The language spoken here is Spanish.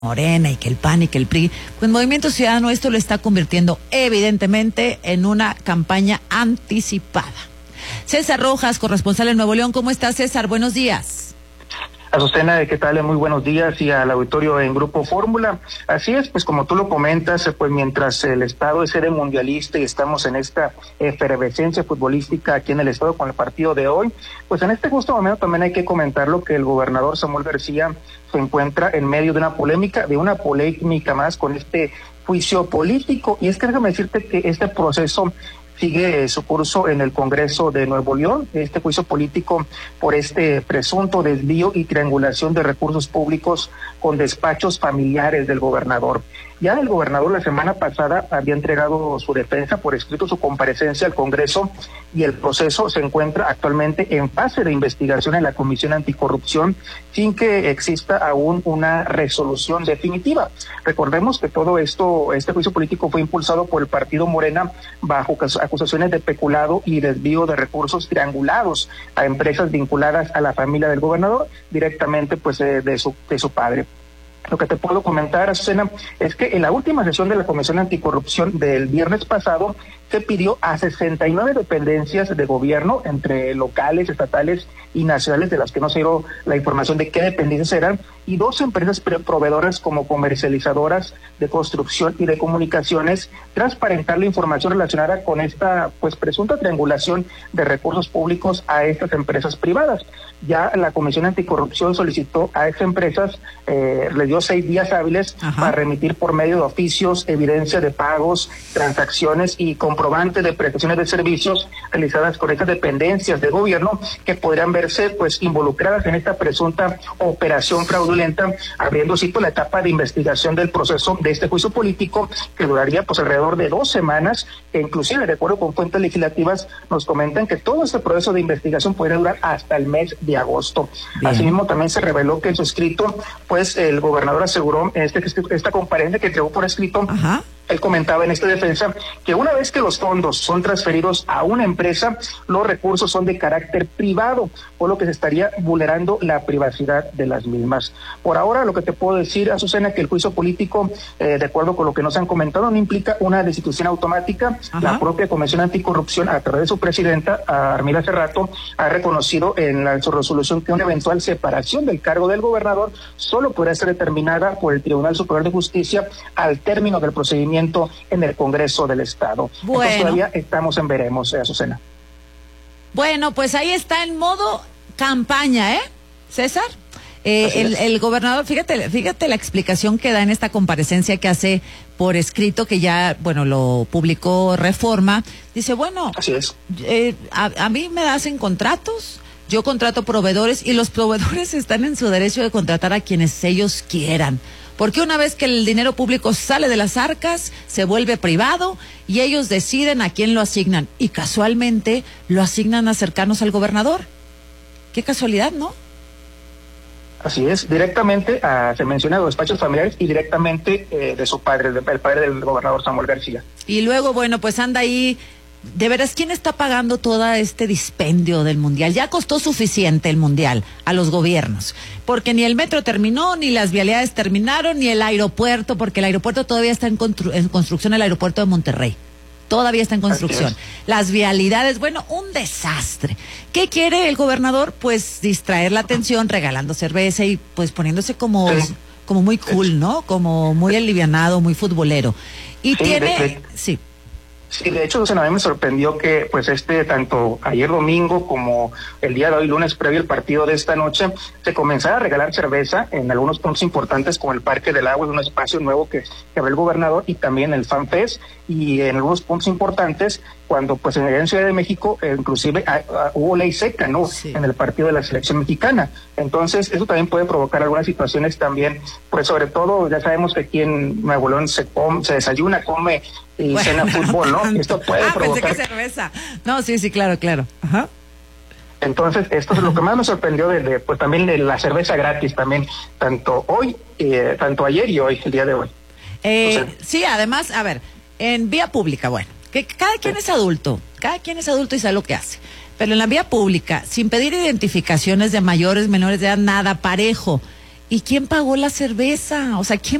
Morena y que el PAN y que el PRI, pues Movimiento Ciudadano esto lo está convirtiendo evidentemente en una campaña anticipada. César Rojas, corresponsal en Nuevo León, ¿cómo estás, César? Buenos días. Azucena, ¿qué tal? Muy buenos días, y al auditorio en Grupo Fórmula. Así es, pues como tú lo comentas, pues mientras el Estado es sede mundialista y estamos en esta efervescencia futbolística aquí en el Estado con el partido de hoy, pues en este justo momento también hay que comentarlo que el gobernador Samuel García se encuentra en medio de una polémica más con este juicio político. Y es que déjame decirte que este proceso sigue su curso en el Congreso de Nuevo León, este juicio político por este presunto desvío y triangulación de recursos públicos con despachos familiares del gobernador. Ya el gobernador la semana pasada había entregado su defensa por escrito, su comparecencia al Congreso, y el proceso se encuentra actualmente en fase de investigación en la Comisión Anticorrupción sin que exista aún una resolución definitiva. Recordemos que todo esto, este juicio político fue impulsado por el partido Morena bajo acusaciones de peculado y desvío de recursos triangulados a empresas vinculadas a la familia del gobernador, directamente pues de su padre. Lo que te puedo comentar, Azucena, es que en la última sesión de la Comisión Anticorrupción del viernes pasado se pidió a 69 dependencias de gobierno, entre locales, estatales y nacionales, de las que no se dio la información de qué dependencias eran, y 2 empresas proveedoras como comercializadoras de construcción y de comunicaciones, transparentar la información relacionada con esta pues presunta triangulación de recursos públicos a estas empresas privadas. Ya la Comisión Anticorrupción solicitó a estas empresas, les dio 6 días hábiles para remitir por medio de oficios evidencia de pagos, transacciones y comprobante de prestaciones de servicios realizadas con estas dependencias de gobierno que podrían verse pues involucradas en esta presunta operación fraudulenta, abriendo así la etapa de investigación del proceso de este juicio político, que duraría pues alrededor de 2 semanas, que inclusive de acuerdo con fuentes legislativas nos comentan que todo este proceso de investigación podría durar hasta el mes de agosto. Bien. Asimismo también se reveló que en su escrito pues el gobernador aseguró en esta comparecencia que entregó por escrito. Él comentaba en esta defensa que una vez que los fondos son transferidos a una empresa, los recursos son de carácter privado, por lo que se estaría vulnerando la privacidad de las mismas. Por ahora, lo que te puedo decir, Azucena, que el juicio político, de acuerdo con lo que nos han comentado, no implica una destitución automática. La propia Comisión Anticorrupción, a través de su presidenta, Armida Cerrato, ha reconocido en su resolución que una eventual separación del cargo del gobernador solo podrá ser determinada por el Tribunal Superior de Justicia al término del procedimiento en el Congreso del Estado. Bueno. Entonces todavía estamos en veremos, Azucena. Bueno, pues ahí está en modo campaña, César. El gobernador, fíjate la explicación que da en esta comparecencia que hace por escrito, que ya, bueno, lo publicó Reforma. Dice, bueno, así es. A mí me hacen contratos, yo contrato proveedores y los proveedores están en su derecho de contratar a quienes ellos quieran. Porque una vez que el dinero público sale de las arcas, se vuelve privado y ellos deciden a quién lo asignan. Y casualmente lo asignan a cercanos al gobernador. Qué casualidad, ¿no? Así es, directamente se menciona los despachos familiares y directamente de su padre, el padre del gobernador Samuel García. Y luego, bueno, pues anda ahí. De veras, ¿quién está pagando todo este dispendio del Mundial? Ya costó suficiente el Mundial a los gobiernos, porque ni el metro terminó, ni las vialidades terminaron, ni el aeropuerto, porque el aeropuerto todavía está en construcción, el aeropuerto de Monterrey. Todavía está en construcción. Las vialidades, bueno, un desastre. ¿Qué quiere el gobernador? Pues distraer la atención, regalando cerveza y pues poniéndose como muy cool, ¿no? Como muy alivianado, muy futbolero. Y sí. Sí, de hecho, a mí me sorprendió que pues tanto ayer domingo como el día de hoy lunes previo al partido de esta noche se comenzara a regalar cerveza en algunos puntos importantes como el Parque del Agua, un espacio nuevo que abrió el gobernador, y también el Fan Fest, y en algunos puntos importantes cuando pues en Ciudad de México inclusive hubo ley seca, ¿no? Sí. En el partido de la selección mexicana. Entonces eso también puede provocar algunas situaciones también, pues sobre todo ya sabemos que aquí en Nuevo León se desayuna, come y cena fútbol, ¿no? Esto puede provocar... Pensé que cerveza. No, sí, claro. Ajá. Entonces, esto es lo que más me sorprendió pues también de la cerveza gratis también, tanto ayer y hoy, el día de hoy. Sí, además, a ver, en vía pública, bueno, que cada quien es adulto y sabe lo que hace. Pero en la vía pública, sin pedir identificaciones de mayores, menores de edad, nada, parejo. ¿Y quién pagó la cerveza? O sea, ¿quién